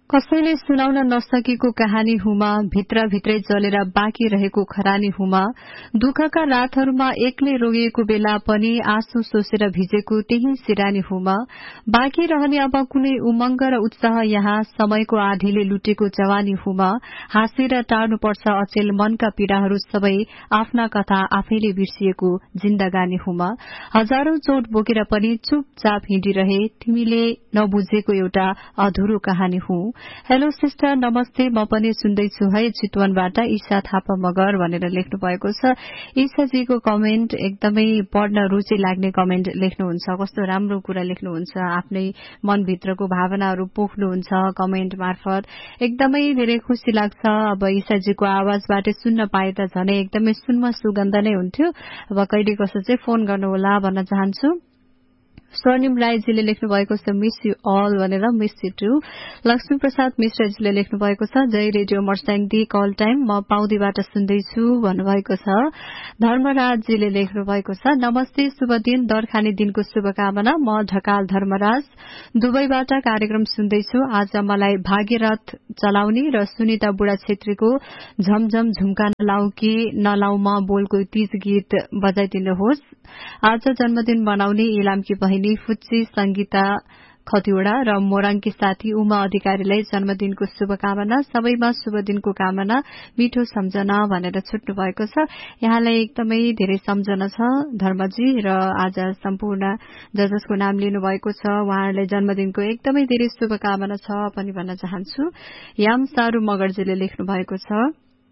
कसैले सुनाउन नसकेको कहानी हुमा, भित्रभित्रै जलेर बाँकी रहेको खरानी हुमा, दुःखका रातहरूमा एक्लै रोइएको बेला पनि आँसु सोसेर भिजेको त्यही सिरानी हुमा, बाँकी रहने अब कुनै उमंग र उत्साह यहाँ, समयको आधीले लुटेको जवानी हुमा, हाँसेर टार्नुपर्छ अचेल मनका पीड़ाहरू सबै, आफ्ना कथा आफैले बिर्सिएको जिन्दगानी हुमा, हजारौं चोट बोकेर पनि चुपचाप हिँडिरहे तिमीले नबुझेको एउटा अधुरो कहानी हुँ। हेलो सिस्टर, नमस्ते, म पनि सुन्दैछु है चितवनबाट ईशा थापा मगर भनेर लेख्नु भएको छ। ईशाजीको कमेन्ट एकदमै पढ्न रुचि लाग्ने कमेन्ट लेख्नुहुन्छ। कस्तो राम्रो कुरा लेख्नुहुन्छ, आफ्नै मनभित्रको भावनाहरू पोख्नुहुन्छ कमेन्ट मार्फत। एकदमै धेरै खुशी लाग्छ। अब ईशाजीको आवाजबाट सुन्न पाए त झनै एकदमै सुनमा सुगन्ध नै हुन्थ्यो। अब कहिले कसो चाहिँ फोन गर्नुहोला भन्न चाहन्छु। स्वर्णिम राईजीले लेख्नु भएको छ मिस यू अल भनेर, miss you two. Lakshmi Prasad मिश्रजीले लेख्नु भएको छ जय रेडियो मर्स्याङदी कल टाइम, म पाउदीबाट सुन्दैछु भन्नुभएको छ। धर्मराजजीले लेख्नु भएको छ नमस्ते, शुभ दिन, दरखाने दिनको शुभकामना, म ढकाल धर्मराज दुबईबाट कार्यक्रम सुन्दैछु। आज मलाई भागीरथ चलाउने र सुनिता बुढा छेत्रीको झमझम झुम्का नलाउ कि नलाउमा बोलको तीज गीत बजाइदिनुहोस्। आज जन्मदिन मनाउने इलामकी बहिनी फुच्ची संगीता खतिवड़ा र मोराङकी साथी उमा अधिकारीलाई जन्मदिनको शुभकामना, सबैमा शुभ दिनको कामना, मिठो सम्झना भनेर छुट्नु भएको छ। यहाँलाई एकदमै धेरै सम्झना छ धर्मजी, र आज सम्पूर्ण जसको नाम लिनुभएको छ उहाँहरूलाई जन्मदिनको एकदमै धेरै शुभकामना छ पनि भन्न चाहन्छु। याम सारू मगरजीले लेख्नु भएको छ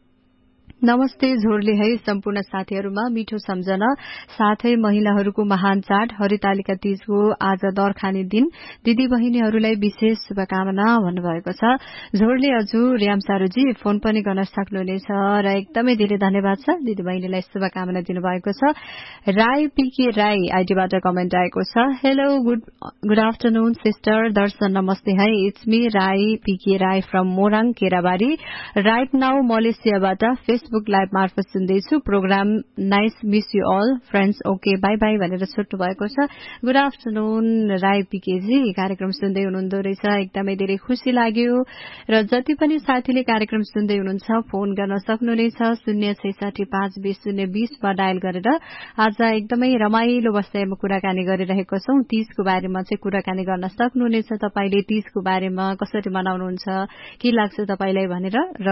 नमस्ते, झोरले है सम्पूर्ण साथीहरूमा मिठो सम्झना, साथै महिलाहरूको महान चाड हरितालिका तीजको आज दरखाने दिन, दिदी बहिनीहरूलाई विशेष शुभकामना भन्नुभएको छ। झोरले हजुर यामसारूजी फोन पनि गर्न सक्नुहुनेछ र एकदमै धेरै धन्यवाद छ, दिदी बहिनीलाई शुभकामना दिनुभएको छ। राई पीके राई आईडीबाट कमेन्ट आएको छ हेलो गुड आफ्टरनुन सिस्टर दर्शन, नमस्ते है, it's me Rai PK Rai from मोराङ Kerabari, right now मलेसियाबाट Facebook live मार्फत सुन्दैछु। Programme nice, miss you all friends, okay by by भनेर छुट्नु भएको छ। गुड आफ्टरनुन राई पीकेजी, कार्यक्रम सुन्दै हुनुहुँदो रहेछ, एकदमै धेरै खुशी लाग्यो। र जति पनि साथीले कार्यक्रम सुन्दै हुनुहुन्छ फोन गर्न सक्नुहुनेछ 066502020 मा डायल गरेर। आज एकदमै रमाइलो बसाइमा कुराकानी गरिरहेको छौं। तीजको बारेमा चाहिँ कुराकानी गर्न सक्नुहुनेछ। तपाईले तीजको बारेमा कसरी मनाउनुहुन्छ, के लाग्छ तपाईलाई भनेर। र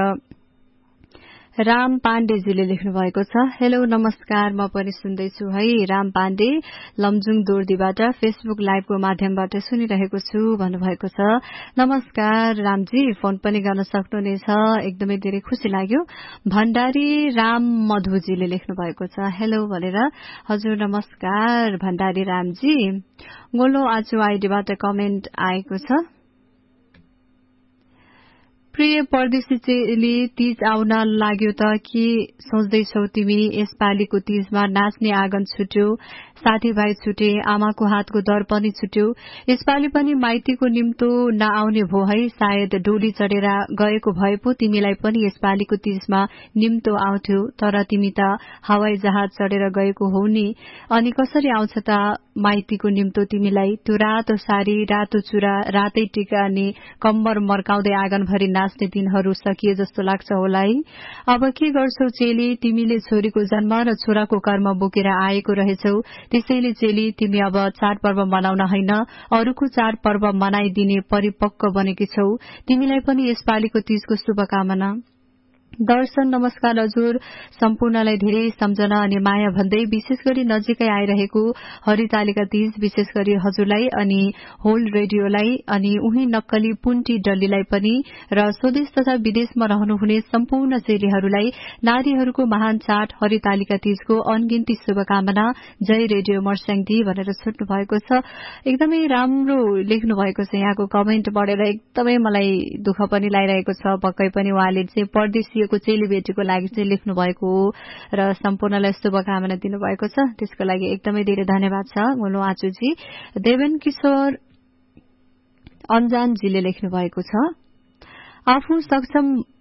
राम पाण्डेजीले लेख्नु भएको छ हेलो नमस्कार, म पनि सुन्दैछु है। राम पाण्डे लमजुङ दोर्दीबाट फेसबुक लाइभको माध्यमबाट सुनिरहेको छु भन्नुभएको छ। नमस्कार रामजी, फोन पनि गर्न सक्नुहुनेछ, एकदमै धेरै खुशी लाग्यो। भण्डारी राम मधुजीले लेख्नु भएको छ हेलो भनेर। हजुर नमस्कार भण्डारी रामजी। गोलो आजु आइडीबाट कमेन्ट आएको छ प्रिय परदेशी चेली, तीज आउन लाग्यो त के सोच्दैछौ तिमी, यसपालिको तीजमा नाच्ने आँगन छुट्यो, साथीभाइ छुटे, आमाको हातको दर पनि छुट्यो, यसपालि पनि माइतीको निम्तो नआउने भो है, सायद डोली चढेर गएको भए पो तिमीलाई पनि यसपालिको तीजमा निम्तो आउँथ्यो, तर तिमी त हवाई जहाज चढेर गएको हौ नि, अनि कसरी आउँछ त माइतीको निम्तो तिमीलाई। त्यो रातो सारी, रातो चुरा, रातै टिका अनि कम्बर मर्काउँदै आँगनभरि नाच्ने दिनहरू सकिए जस्तो लाग्छ होला है। अब के गर्छौ चेली, तिमीले छोरीको जन्म र छोराको कर्म बोकेर आएको रहेछौ, त्यसैले चेली तिमी अब चाडपर्व मनाउन होइन अरूको चाडपर्व मनाइदिने परिपक्व बनेकी छौ। तिमीलाई पनि यसपालिको तीजको शुभकामना। दर्शन नमस्कार हजुर, सम्पूर्णलाई धेरै सम्झना अनि माया भन्दै विशेष गरी नजिकै आइरहेको हरितालिका तीज विशेष गरी हजुरलाई अनि होल रेडियोलाई अनि उही नक्कली पुन्टी डल्लीलाई पनि र स्वदेश तथा विदेशमा रहनुहुने सम्पूर्ण चेलीहरूलाई नारीहरूको महान चाड हरितालिका तीजको अनगिन्ती शुभकामना। जय रेडियो मर्स्याङदी भनेर छुट्नु भएको छ। एकदमै राम्रो लेख्नु भएको छ, यहाँको कमेन्ट पढेर एकदमै मलाई दुःख पनि लागिरहेको छ। पक्कै पनि उहाँले चाहिँ परदेशी चेलीबेटीको लागि चाहिँ लेख्नु भएको हो र सम्पूर्णलाई शुभकामना दिनुभएको छ, त्यसको लागि एकदमै धेरै धन्यवाद छ गोलो आचुजी। देवेन किशोर अन्जानजीले लेख्नु भएको छ आफू सक्षम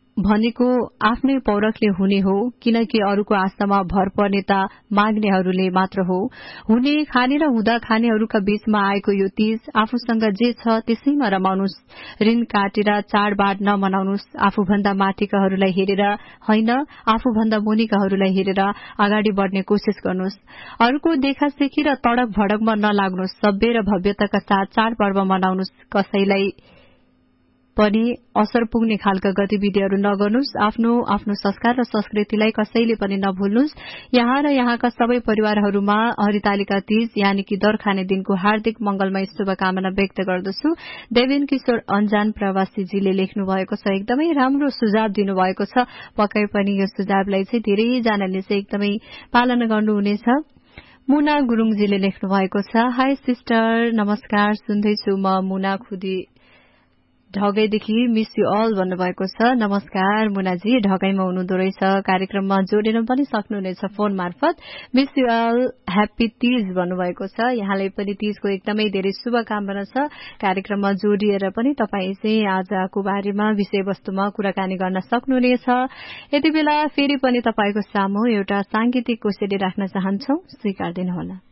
भनेको आफ्नै पौरखले हुने हो, किनकि अरूको आशामा भर पर्ने त माग्नेहरूले मात्र हो। हुने, खाने र हुँदा खानेहरूका बीचमा आएको यो तीज आफूसँग जे छ त्यसैमा रमाउनुस्, ऋण काटेर चाडबाड नमनाउनुस्, आफूभन्दा माथिकाहरूलाई हेरेर होइन, आफूभन्दा मुनिकाहरूलाई हेरेर अगाडि बढ्ने कोसिस गर्नुस्। अरूको देखासेखी र तडक भडकमा नलाग्नुस्, सभ्य र भव्यताका साथ चाडपर्व मनाउनुस्, कसैलाई पनि असर पुग्ने खालका गतिविधिहरू नगर्नुस्, आफ्नो आफ्नो संस्कार र संस्कृतिलाई कसैले पनि नभुल्नुस्। यहाँ र यहाँका सबै परिवारहरूमा हरितालिका तीज यानि कि दर खाने दिनको हार्दिक मंगलमय शुभकामना व्यक्त गर्दछु। देवेन किशोर अन्जान प्रवासीजीले लेख्नु भएको छ, एकदमै राम्रो सुझाव दिनुभएको छ। पक्कै पनि यो सुझावलाई चाहिँ धेरैजनाले चाहिँ एकदमै पालना गर्नुहुनेछ। मुना गुरुङजीले लेख्नु भएको छ, हाई सिस्टर, नमस्कार, सुन्दैछु म मुना खुदी ढगैदेखि, मिस यु अल भन्नुभएको छ। नमस्कार मुनाजी, ढगैमा हुनुहुँदो रहेछ, कार्यक्रममा जोडिन पनि सक्नुहुनेछ फोन मार्फत। Miss you all, happy Teej भन्नुभएको छ। यहाँलाई पनि तीजको एकदमै धेरै शुभकामना छ। कार्यक्रममा जोडिएर पनि तपाईँ चाहिँ आजको बारेमा विषयवस्तुमा कुराकानी गर्न सक्नुहुनेछ। यति बेला फेरि पनि तपाईको सामु एउटा सांगीतिक कोसेली राख्न चाहन्छौ, स्वीकार दिनुहोला।